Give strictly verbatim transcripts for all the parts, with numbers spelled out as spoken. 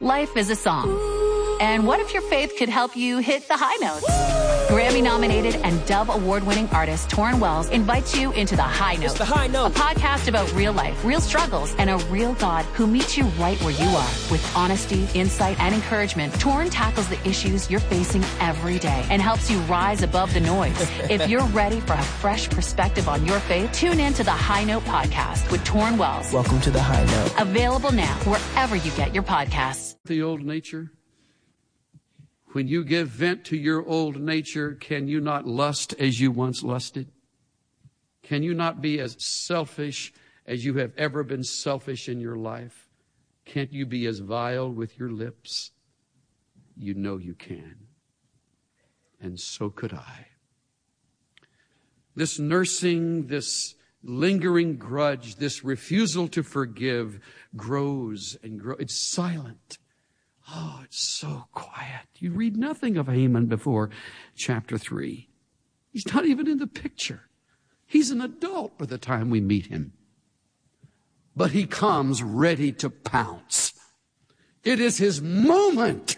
Life is a song. And what if your faith could help you hit the high notes? Grammy-nominated and Dove Award-winning artist Torrin Wells invites you into The High Note. It's The High Note. A podcast about real life, real struggles, and a real God who meets you right where you are. With honesty, insight, and encouragement, Torrin tackles the issues you're facing every day and helps you rise above the noise. If you're ready for a fresh perspective on your faith, tune in to The High Note podcast with Torrin Wells. Welcome to The High Note. Available now wherever you get your podcasts. The old nature. When you give vent to your old nature, can you not lust as you once lusted? Can you not be as selfish as you have ever been selfish in your life? Can't you be as vile with your lips? You know you can. And so could I. This nursing, this lingering grudge, this refusal to forgive grows and grows. It's silent. Oh, it's so quiet. You read nothing of Haman before chapter three. He's not even in the picture. He's an adult by the time we meet him. But he comes ready to pounce. It is his moment.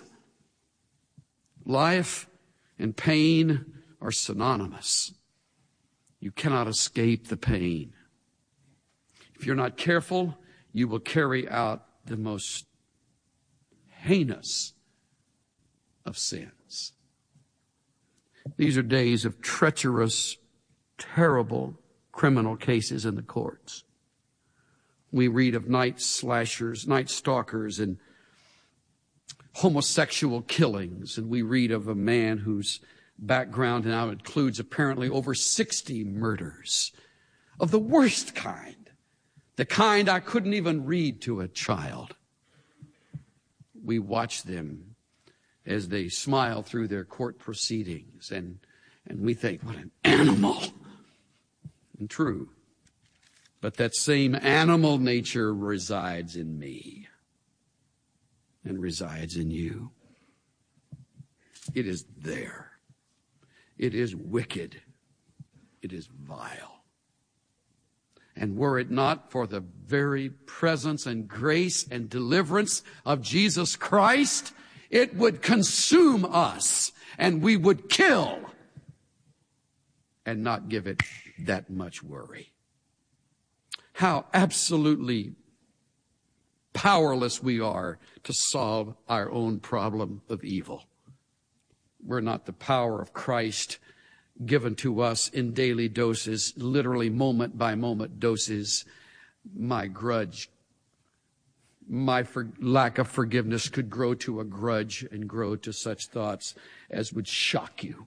Life and pain are synonymous. You cannot escape the pain. If you're not careful, you will carry out the most heinous of sins. These are days of treacherous, terrible criminal cases in the courts. We read of night slashers, night stalkers, and homosexual killings. And we read of a man whose background now includes apparently over sixty murders of the worst kind, the kind I couldn't even read to a child. We watch them as they smile through their court proceedings, and, and we think, what an animal. And true. But that same animal nature resides in me and resides in you. It is there. It is wicked. It is vile. And were it not for the very presence and grace and deliverance of Jesus Christ, it would consume us and we would kill and not give it that much worry. How absolutely powerless we are to solve our own problem of evil. We're not the power of Christ given to us in daily doses, literally moment by moment doses. My grudge, my for, lack of forgiveness could grow to a grudge and grow to such thoughts as would shock you.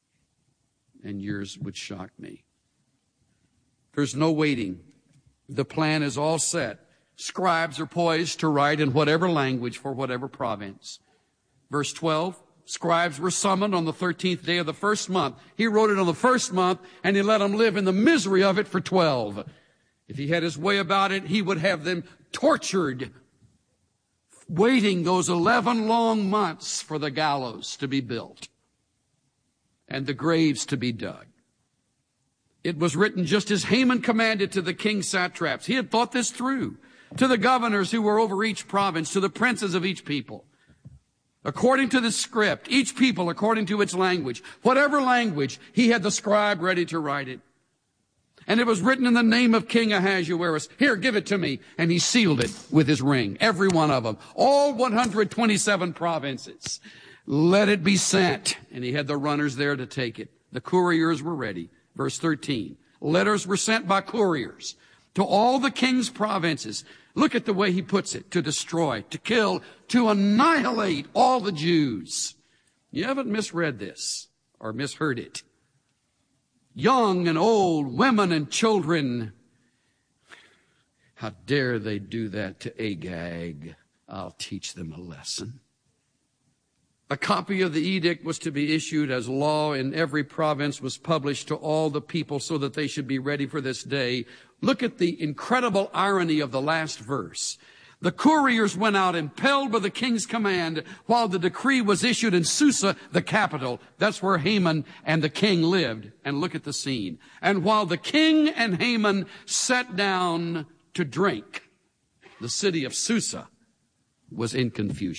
And yours would shock me. There's no waiting. The plan is all set. Scribes are poised to write in whatever language for whatever province. Verse twelve. Scribes were summoned on the thirteenth day of the first month. He wrote it on the first month, and he let them live in the misery of it for twelve. If he had his way about it, he would have them tortured, waiting those eleven long months for the gallows to be built and the graves to be dug. It was written just as Haman commanded to the king's satraps. He had thought this through. To the governors who were over each province, to the princes of each people. According to the script, each people according to its language. Whatever language, he had the scribe ready to write it. And it was written in the name of King Ahasuerus. Here, give it to me. And he sealed it with his ring. Every one of them. All one hundred twenty-seven provinces. Let it be sent. And he had the runners there to take it. The couriers were ready. Verse thirteen. Letters were sent by couriers to all the king's provinces. Look at the way he puts it. To destroy, to kill, to annihilate all the Jews. You haven't misread this or misheard it. Young and old, women and children. How dare they do that to Agag? I'll teach them a lesson. A copy of the edict was to be issued as law in every province, was published to all the people so that they should be ready for this day. Look at the incredible irony of the last verse. The couriers went out impelled by the king's command while the decree was issued in Susa, the capital. That's where Haman and the king lived. And look at the scene. And while the king and Haman sat down to drink, the city of Susa was in confusion.